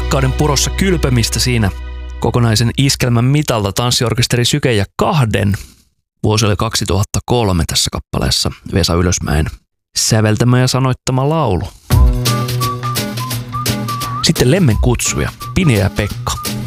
rakkauden purossa kylpemistä siinä kokonaisen iskelmän mitalta tanssiorkesteri Syke ja Kahden. Vuosi oli 2003 tässä kappaleessa Vesa Ylösmäen säveltämä ja sanoittama laulu. Sitten Lemmen kutsuja, Pinja ja Pekka.